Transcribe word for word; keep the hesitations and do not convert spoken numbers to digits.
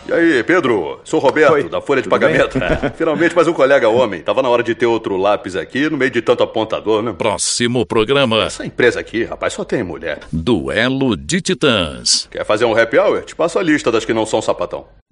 E aí, Pedro? Sou Roberto, Oi, da Folha de tudo Pagamento. bem? É, finalmente mais um colega homem. Tava na hora de ter outro lápis aqui, no meio de tanto apontador, né? Próximo programa. Essa empresa aqui, rapaz, só tem mulher. Duelo de Titãs. Quer fazer um happy hour? Te passo a lista das que não são sapatão.